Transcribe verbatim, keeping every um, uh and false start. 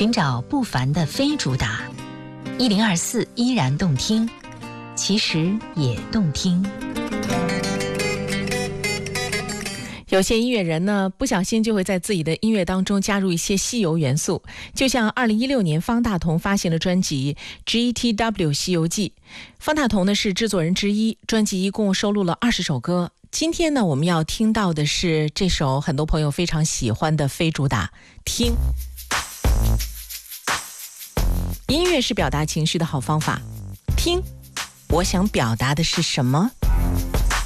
寻找不凡的非主打，一零二四依然动听，其实也动听。 有些音乐人呢，不小心就会在自己的音乐当中加入一些西游元素，就像二零一六年方大同发行的专辑《G T W 西游记》。方大同呢是制作人之一，专辑一共收录了二十首歌。今天呢，我们要听到的是这首很多朋友非常喜欢的非主打，听。音乐是表达情绪的好方法，听，我想表达的是什么？